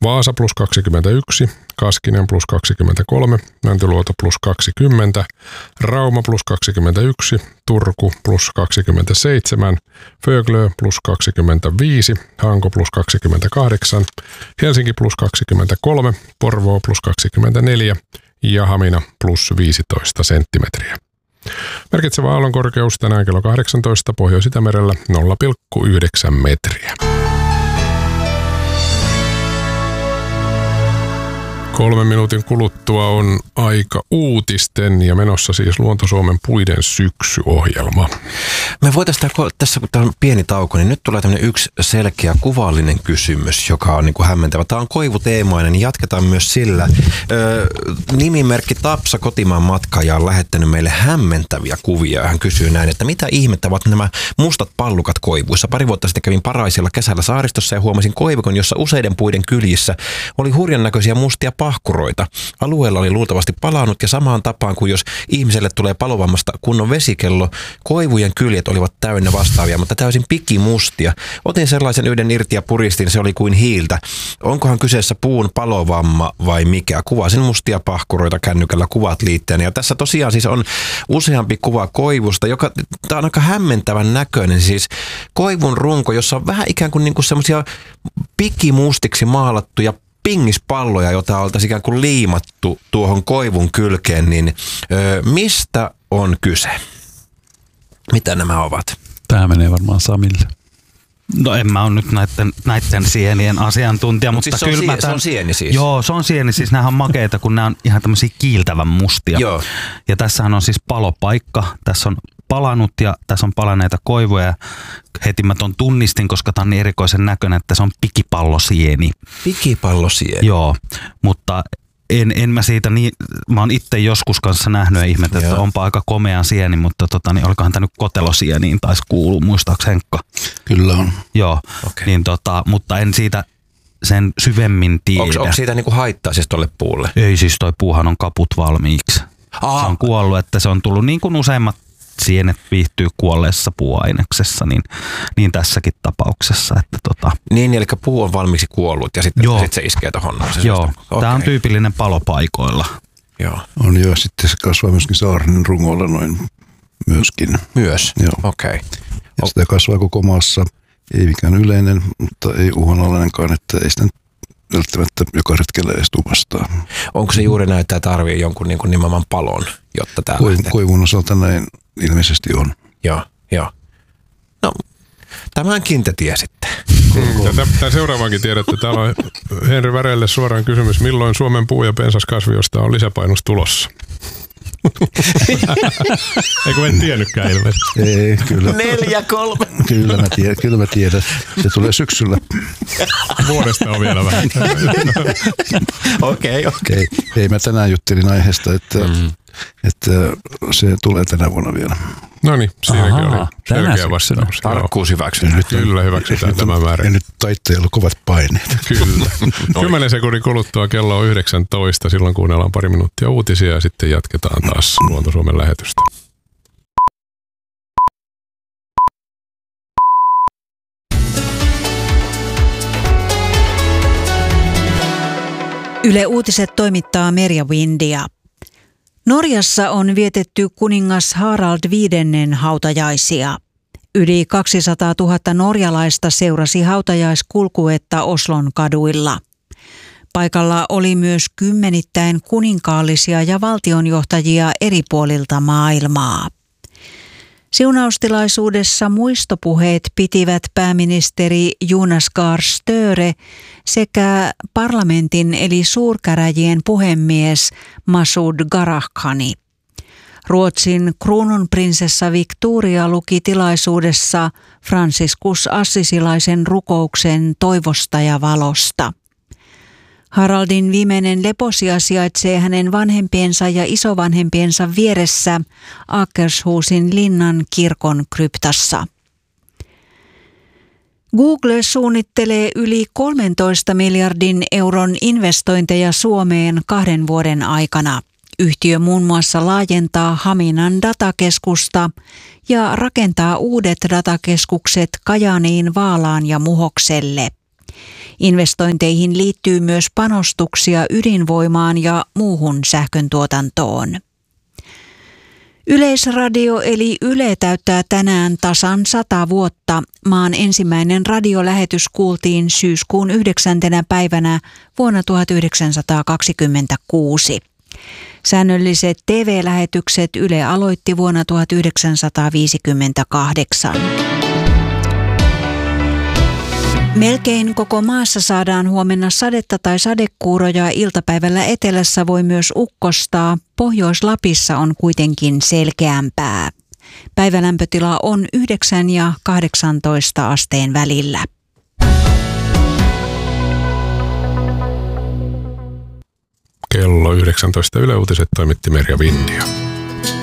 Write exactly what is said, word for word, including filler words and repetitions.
Vaasa plus kaksikymmentäyksi, Kaskinen plus kaksikymmentäkolme, Mäntyluoto plus kaksikymmentä, Rauma plus kaksikymmentäyksi, Turku plus kaksikymmentäseitsemän, Föglö plus kaksikymmentäviisi, Hanko plus kaksikymmentäkahdeksan, Helsinki plus kaksikymmentäkolme, Porvoo plus kaksikymmentäneljä ja Hamina plus viisitoista senttimetriä. Merkitsevä aallonkorkeus tänään kello kahdeksantoista Pohjois-Itämerellä nolla pilkku yhdeksän metriä. Kolmen minuutin kuluttua on aika uutisten ja menossa siis Luonto-Suomen puiden syksyohjelma. Me voitaisiin tässä, kun tämä on pieni tauko, niin nyt tulee tämmöinen yksi selkeä kuvallinen kysymys, joka on niin kuin hämmentävä. Tämä on koivuteemainen, niin jatketaan myös sillä. Öö, nimimerkki Tapsa kotimaan matkaaja on lähettänyt meille hämmentäviä kuvia. Hän kysyy näin, että mitä ihmettä ovat nämä mustat pallukat koivuissa. Pari vuotta sitten kävin Paraisilla kesällä saaristossa ja huomasin koivikon, jossa useiden puiden kyljissä oli hurjan näköisiä mustia pahkuroita. Alueella oli luultavasti palannut ja samaan tapaan kuin jos ihmiselle tulee palovammasta kunnon vesikello, koivujen kyljet olivat täynnä vastaavia, mutta täysin pikimustia. Otin sellaisen yhden irti ja puristin, se oli kuin hiiltä. Onkohan kyseessä puun palovamma vai mikä? Kuvasin mustia pahkuroita kännykällä kuvat liitteenä. Ja tässä tosiaan siis on useampi kuva koivusta, joka tämä on aika hämmentävän näköinen. Siis koivun runko, jossa on vähän ikään kuin, niin kuin semmoisia pikimustiksi maalattuja pingispalloja, jota oltaisiin ikään kuin liimattu tuohon koivun kylkeen, niin ö, mistä on kyse? Mitä nämä ovat? Tämä menee varmaan Samille. No en mä ole nyt näiden, näiden sienien asiantuntija, Mut mutta siis kyllä se on, mä sie- tämän, se on sieni siis? Joo, se on sieni. Siis nämä on makeita, kun nämä on ihan tämmöisiä kiiltävän mustia. Joo. Ja tässähän on siis palopaikka. Tässä on palanut ja tässä on palaneita koivuja. Heti mä ton tunnistin, koska tämä on niin erikoisen näköinen, että se on pikipallosieni. Pikipallosieni? Joo, mutta en, en mä siitä niin, mä oon itse joskus kanssa nähnyt ja ihmettä, että onpa aika komea sieni, mutta tota, niin olikohan tämä nyt kotelosieniin taisi kuulua, muistaaks Henkka? Kyllä on. Joo, okay. niin tota, mutta en siitä sen syvemmin tiedä. Onko, onko siitä niinku haittaa siis tolle puulle? Ei siis, toi puuhan on kaput valmiiksi. Aa. Se on kuollut, että se on tullut niin kuin useimmat sienet viihtyy kuolleessa puuaineksessa, niin, niin tässäkin tapauksessa. Että tota. Niin, eli puu on valmiiksi kuollut ja sitten sit se iskee tuohon. Joo, okay. Tämä on tyypillinen palopaikoilla. Joo. On jo, sitten se kasvaa myöskin saarinen rungolla noin myöskin. Myös? Joo. Okei. Okay. Ja sitä kasvaa koko maassa, ei mikään yleinen, mutta ei uhanalainenkaan, että ei sitä välttämättä joka retkellä edes tuu vastaan. Onko se juuri näin, että tarvii jonkun niin kuin nimenomaan palon, jotta tämä Koiv- lähtee? Koivun osalta näin ilmeisesti on. Joo, joo. No, tämänkin te tiesitte. Tämä seuraavaankin tiedätte. Täällä on Henri Värelle suoraan kysymys, milloin Suomen puu- ja pensaskasviosta on lisäpainos tulossa? Eikö en tiennytkään ilmeisesti? Ei, kyllä. Neljä, kolme. Kyllä mä tiedän, kyllä mä tiedän. Se tulee syksyllä. Vuodesta on vielä vähän. Okei, okei. Ei, mä tänään juttelin aiheesta, että, mm. että se tulee tänä vuonna vielä. No niin, siinäkin Aha, oli selkeä vastaus. Tarkkuus hyväksytään. Kyllä hyväksytään tämä määrä. Ja nyt taitteella kovat paineet. Kyllä. Kymmenen sekunnin kuluttua kello on yhdeksäntoista. Silloin kuunnellaan pari minuuttia uutisia ja sitten jatketaan taas Luonto-Suomen lähetystä. Yle Uutiset toimittaa Merja Windia. Norjassa on vietetty kuningas Harald viidennen hautajaisia. Yli kaksisataatuhatta norjalaista seurasi hautajaiskulkuetta Oslon kaduilla. Paikalla oli myös kymmenittäin kuninkaallisia ja valtionjohtajia eri puolilta maailmaa. Siunaustilaisuudessa muistopuheet pitivät pääministeri Jonas Gahr Støre sekä parlamentin eli suurkäräjien puhemies Masud Garakhani. Ruotsin kruununprinsessa Victoria luki tilaisuudessa Franciscus Assisilaisen rukouksen toivosta ja valosta. Haraldin viimeinen leposija sijaitsee hänen vanhempiensa ja isovanhempiensa vieressä Akershusin linnan kirkon kryptassa. Google suunnittelee yli kolmentoista miljardin euron investointeja Suomeen kahden vuoden aikana. Yhtiö muun muassa laajentaa Haminan datakeskusta ja rakentaa uudet datakeskukset Kajaaniin, Vaalaan ja Muhokselle. Investointeihin liittyy myös panostuksia ydinvoimaan ja muuhun sähköntuotantoon. Yleisradio eli Yle täyttää tänään tasan sata vuotta. Maan ensimmäinen radiolähetys kuultiin syyskuun yhdeksäntenä päivänä vuonna tuhatyhdeksänsataakaksikymmentäkuusi. Säännölliset T V-lähetykset Yle aloitti vuonna tuhatyhdeksänsataaviisikymmentäkahdeksan. Melkein koko maassa saadaan huomenna sadetta tai sadekuuroja. Iltapäivällä etelässä voi myös ukkostaa. Pohjois-Lapissa on kuitenkin selkeämpää. Päivälämpötila on yhdeksän ja kahdeksantoista asteen välillä. Kello yhdeksäntoista Yle Uutiset toimitti Merja Vindia.